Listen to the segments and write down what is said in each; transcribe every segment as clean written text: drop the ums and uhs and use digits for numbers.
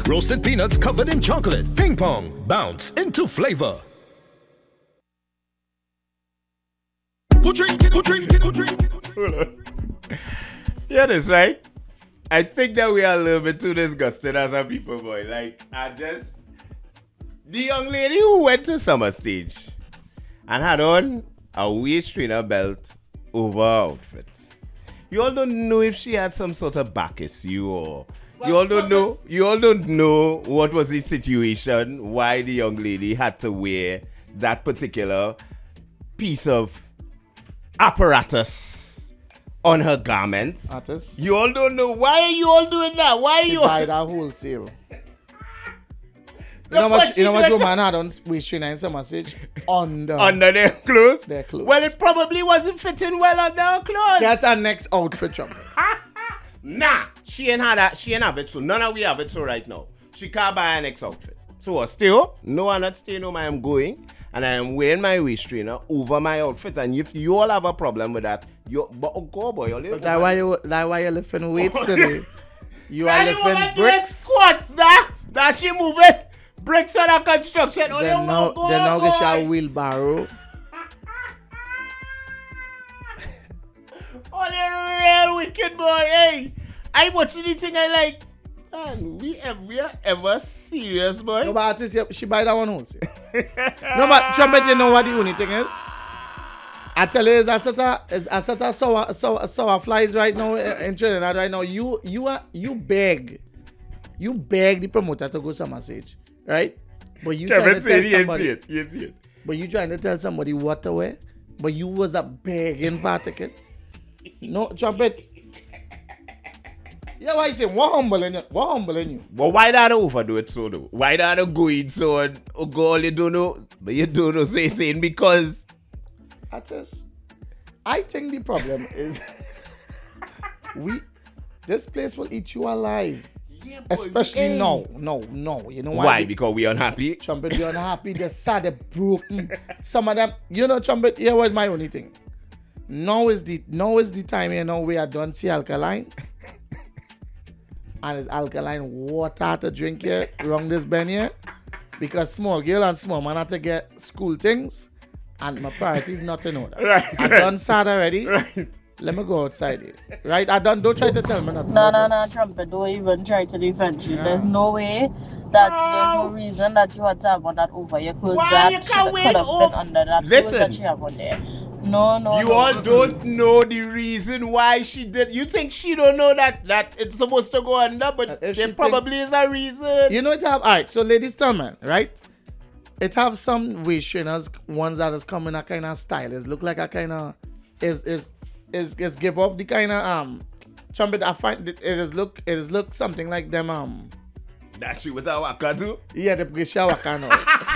Roasted peanuts covered in chocolate. Ping pong. Bounce into flavor. Who drink it? Hold on. Yeah, that's right. I think that we are a little bit too disgusted as a people, boy. Like, the young lady who went to summer stage and had on a waist trainer belt over her outfit. You all don't know if she had some sort of back issue or you all don't know what was the situation, why the young lady had to wear that particular piece of apparatus on her garments. Artist. You all don't know. Why are you all doing that? Why are She you buy that wholesale. You know how much woman had on waist trainer in summer stage? under their clothes? Their clothes. Well, it probably wasn't fitting well under her clothes. That's our next outfit, Trump. Nah, she ain't have it, so none of we have it so right now. She can't buy her next outfit. So still, no, I'm not staying home, I am going. And I am wearing my waist trainer over my outfit. And if you all have a problem with that, go boy, you're That's why you lifting weights today. You are lifting bricks. Squats, that she moving bricks on a construction. Then now get your wheelbarrow. Oh, the real wicked boy, hey. I watching the thing I like. And we are ever serious, boy. No, but artist, she buy that one also. No, but Trumpet, you know what the only thing is? I tell you, it's a set of sour flies right now in Trinidad right now. You beg the promoter to go summer stage, right? But you trying to tell somebody. He ain't see it. But you trying to tell somebody what to wear. But you was a begging for a ticket. No, Trumpet. Yeah, why you say what humbling you? But why that overdo it so though? Why that go in so and go all you don't know? But you don't know, so you're saying because I think the problem is this place will eat you alive. Yeah, boy, especially no. You know why? Why? Because we unhappy? Trumpet, we unhappy. They're sad, they're broken. Some of them, Trumpet, here was my only thing. Now is the time, we are done see alkaline. And it's alkaline water to drink here, wrong this bend here. Because small girl and small man have to get school things. And my priority is not to know that. Right. I done sad already. Right. Let me go outside here. Right? Don't try to tell me nothing. No, Trumpet, don't even try to defend you. Yeah. There's no way that there's no reason that you had to have on that over your clothes. Why that you can't could have been under that clothes that you have on there. No. You all don't know the reason why she did. You think she don't know that it's supposed to go under, but there probably is a reason. You know it have. All right, so ladies tell me, right? It have some waist trainers, ones that is coming a kind of style. It look like a kind of is give off the kind of Trumpet. I find it is look something like them That she with a waka too? Yeah, the Brisha waka now.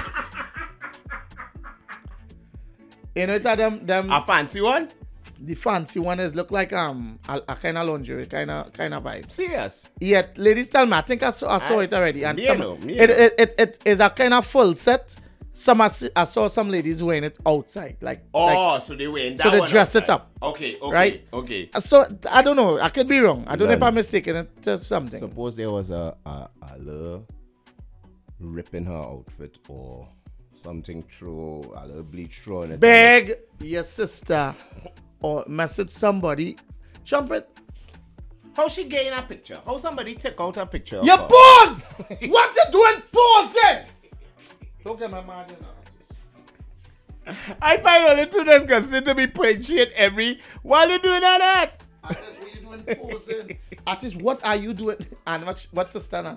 You know, it's them a fancy one. The fancy one is look like a kind of lingerie kind of vibe. Serious? Yeah, ladies tell me. I think I saw it already, and it is a kind of full set. I saw some ladies wearing it outside, so they wearing that. So they one dress outside. it up. Okay. Right? Okay. So I don't know. I could be wrong. I don't know if I'm mistaken. It to something. Suppose there was a little rip in her outfit or something through a little bleach through on it. Beg your sister or message somebody. Trumpet. How she getting a picture? How somebody take out a picture? You pause! What you doing pausing? Don't get my mind in. I find only too disgusting to be putting shit while you doing all that. Artist, what you doing pausing? Artist, what are you doing? And what's the standard?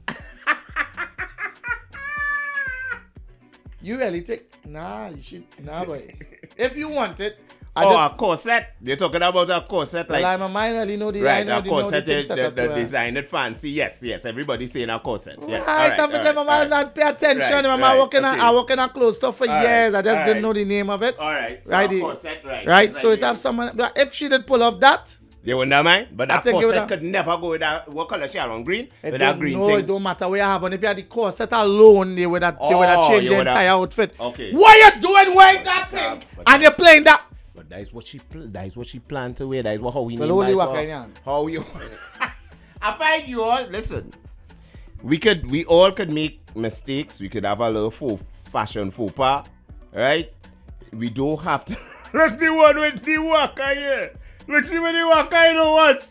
You really take boy. If you want it, a corset. They're talking about a corset. Well, I'm a mind really know the right. I know A corset, the design it fancy. Yes. Everybody's saying a corset. Yes. Right. Come with them, mama. Pay attention. I work in a clothes store for years. I just didn't know the name of it. All right. So right. A corset, right. Right. So it have someone. If she did pull off that. You wouldn't mind, but that corset could never go with that. What color she had on? Green? With that green thing? No, it don't matter where you have on. If you had the corset alone, they would have changed the entire outfit. Okay. What you doing wearing that thing? And you're playing that? But that is what she planned to wear. That is how we need to. How you... I find you all... Listen. we all could make mistakes. We could have a little fashion faux pas, right? We don't have to. Look the one with the waka here. Look see when the waka, you know what?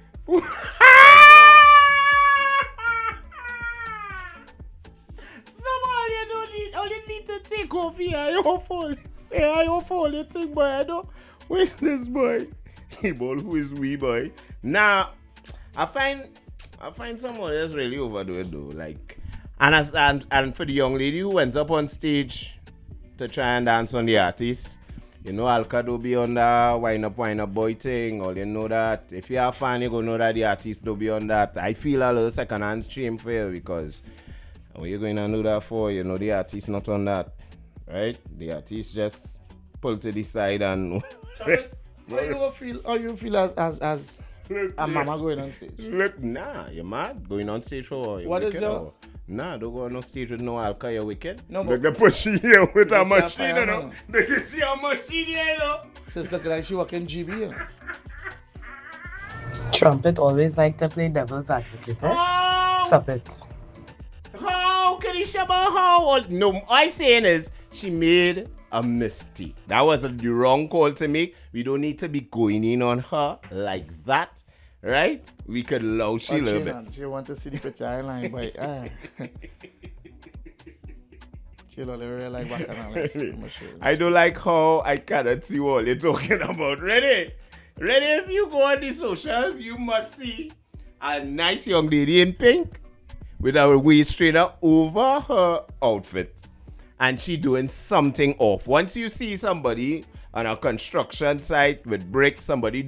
Somehow you don't need, all you need to take off here. Your fault. Yeah, your fault. You think, boy, I don't. Where's this boy? Hey, boy, who is we, boy? Now, I find someone else really overdo it though. Like, and for the young lady who went up on stage to try and dance on the artist, you know, Alka do be on the wind up boy thing. All you know that if you're a fan, you gonna know that the artist do be on that. I feel a little second-hand stream for you because what you going to do that for? You know, the artist not on that, right? The artist just pull to the side and. How you feel as a mama going on stage? Look, nah, you're mad. Going on stage for what? What is your... Or? Nah, don't go on no stage with no alcohol, you're wicked. No, but... They push you here with a machine, you know. No. They can see a machine here, you know. Sis look like she working GB, you know. Trumpet always like to play devil's advocate. Oh! Stop it. How can you share about how? No, all I'm saying is she made a mistake. That was the wrong call to make. We don't need to be going in on her like that, right? We could allow she a little bit. She want to see the picture island, but she don't really like bacchanal. I don't like how I cannot see what you're talking about. Ready? If you go on the socials, you must see a nice young lady in pink with a waist trainer over her outfit. And she doing something off. Once you see somebody on a construction site with bricks, somebody